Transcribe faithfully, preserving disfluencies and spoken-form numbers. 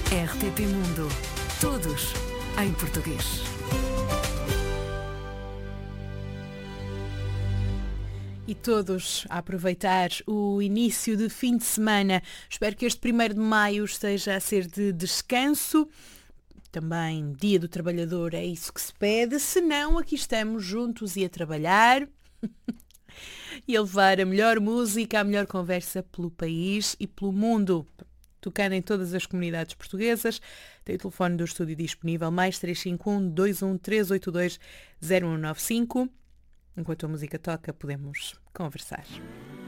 R T P Mundo. Todos em português. E todos a aproveitar o início de fim de semana. Espero que este primeiro de maio esteja a ser de descanso. Também Dia do Trabalhador, é isso que se pede. Se não, aqui estamos juntos e a trabalhar e a levar a melhor música, a melhor conversa pelo país e pelo mundo. Tocando em todas as comunidades portuguesas. Tem o telefone do estúdio disponível, mais três cinco um, dois um três oito dois, zero um nove cinco. Enquanto a música toca, podemos conversar.